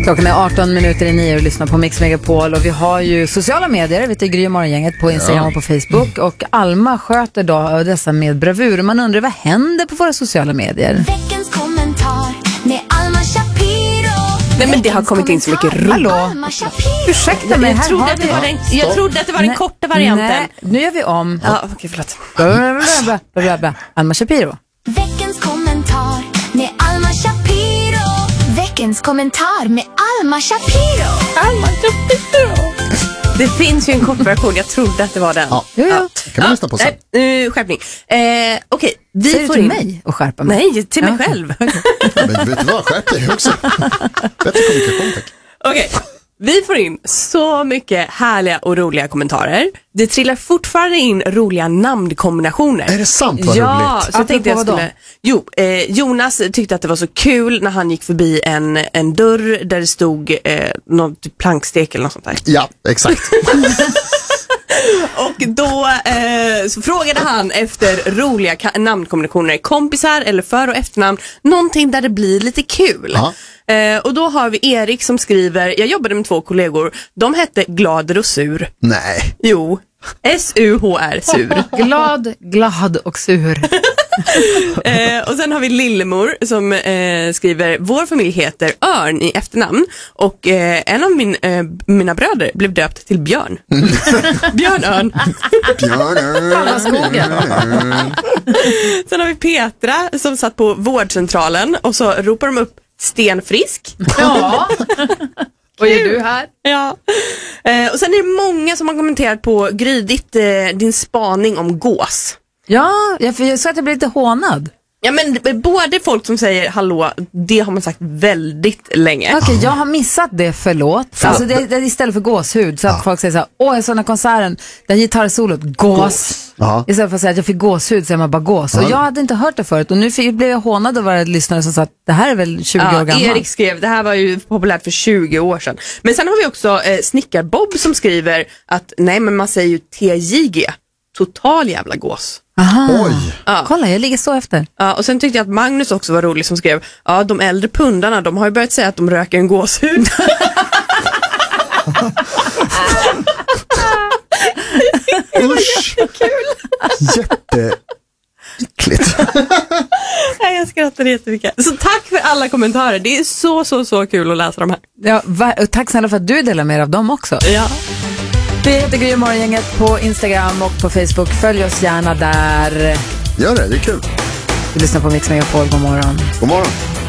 Klockan är 18:09 och lyssnar på Mix Megapol. Och vi har ju sociala medier, vi heter Gry och Morgongänget på Instagram och på Facebook. Och Alma sköter då dessa med bravur. Man undrar, vad händer på våra sociala medier? Veckans kommentar med Alma Shapiro. Nej, men det har kommit in så mycket roligt. Hallå, ursäkta mig, Jag trodde att det var den korta varianten. Nej, nu gör vi om. Ja, okej, förlåt. Alma Shapiro. Veckans kommentar med Alma Shapiro. Veckans kommentar med Alma Shapiro. Det finns ju en kort version, jag trodde att det var den. Ja. Kan man lyssna på sen? Skärpning. Okej, vi Säger får du till in... mig och skärpa mig? Nej, till mig själv. Men vet du vad, skärp dig också. Bättre kommunikation, tack. Okej, vi får in så mycket härliga och roliga kommentarer. Det trillar fortfarande in roliga namnkombinationer. Är det sant, vad ja, roligt? så jag tänkte jag skulle... Jonas tyckte att det var så kul när han gick förbi en dörr där det stod något plankstek eller något sånt där. Ja, exakt. Och då så frågade han efter roliga namnkombinationer, kompisar eller för- och efternamn, någonting där det blir lite kul. Och då har vi Erik som skriver, jag jobbade med 2 kollegor, de hette Glader och Sur. Nej. Jo, S-U-H-R, sur. Glad och sur. Och sen har vi Lillemor som skriver, vår familj heter Örn i efternamn och en av mina bröder blev döpt till Björn. Björn Örn. Sen har vi Petra som satt på vårdcentralen och så ropar de upp Stenfrisk. Ja. Vad gör du här? Ja. Och sen är det många som har kommenterat på Grydigt din spaning om gås. Ja, för jag sa att jag blev lite hånad. Ja, men både folk som säger hallå, det har man sagt väldigt länge. Okej, jag har missat det, förlåt. Alltså det är istället för gåshud så att folk säger så här, jag såg den här konserten, där gitarrsolot, gås. Istället för att säga att jag fick gåshud så säger man bara gås. Och jag hade inte hört det förut och nu blev jag hånad av varje lyssnare som sa att det här är väl 20 år gammalt. Erik skrev, det här var ju populärt för 20 år sedan. Men sen har vi också Snickar-Bob som skriver att nej, men man säger ju TJG, total jävla gås. Aha. Oj. Ja. Kolla, jag ligger så efter. Ja, och sen tyckte jag att Magnus också var rolig som skrev, ja, de äldre pundarna, de har ju börjat säga att de röker en gåshud. Usch. Jätteäckligt. Nej, jag skrattade jättemycket. Så tack för alla kommentarer. Det är så kul att läsa de här. Ja, och tack snälla för att du delar med er av dem också. Ja. Vi heter Gry och Morgongänget på Instagram och på Facebook. Följ oss gärna där. Gör det är kul. Vi lyssnar på Mix Megapol. God morgon. God morgon.